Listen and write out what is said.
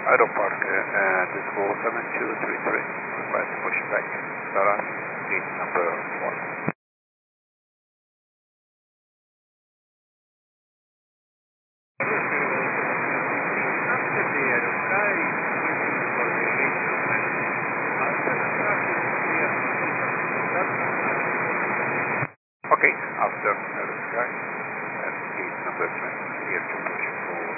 Aeropark, Disco 7233, request pushback, Dallas, gate number 1. Okay, after Aerosky, at gate number 20, clear to push.